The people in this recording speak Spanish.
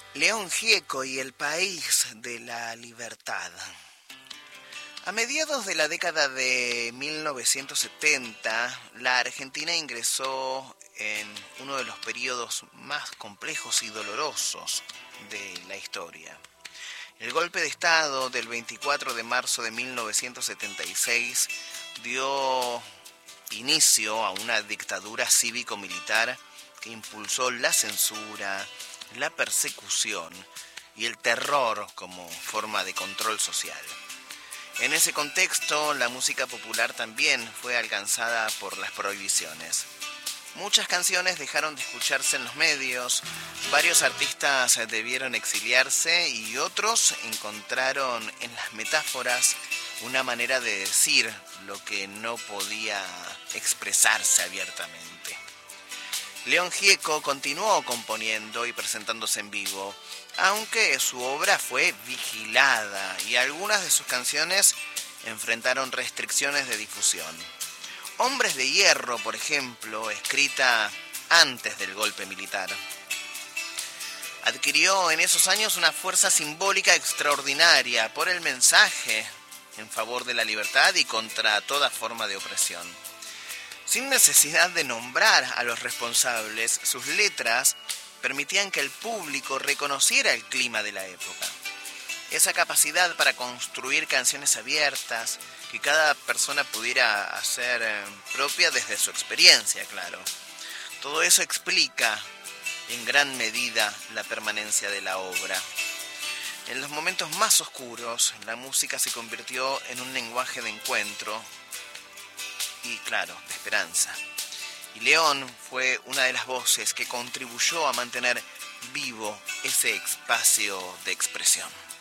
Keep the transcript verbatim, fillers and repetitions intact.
León Gieco y el país de la libertad. A mediados de la década de mil novecientos setenta, la Argentina ingresó en uno de los periodos más complejos y dolorosos de la historia. El golpe de Estado del veinticuatro de marzo de mil novecientos setenta y seis dio inicio a una dictadura cívico-militar que impulsó la censura, la persecución y el terror como forma de control social. En ese contexto, la música popular también fue alcanzada por las prohibiciones. Muchas canciones dejaron de escucharse en los medios, varios artistas debieron exiliarse y otros encontraron en las metáforas una manera de decir lo que no podía expresarse abiertamente. León Gieco continuó componiendo y presentándose en vivo, aunque su obra fue vigilada y algunas de sus canciones enfrentaron restricciones de difusión. Hombres de Hierro, por ejemplo, escrita antes del golpe militar, adquirió en esos años una fuerza simbólica extraordinaria por el mensaje en favor de la libertad y contra toda forma de opresión. Sin necesidad de nombrar a los responsables, sus letras permitían que el público reconociera el clima de la época. Esa capacidad para construir canciones abiertas, que cada persona pudiera hacer propia desde su experiencia, claro. Todo eso explica en gran medida la permanencia de la obra. En los momentos más oscuros, la música se convirtió en un lenguaje de encuentro y, claro, de esperanza. Y León fue una de las voces que contribuyó a mantener vivo ese espacio de expresión.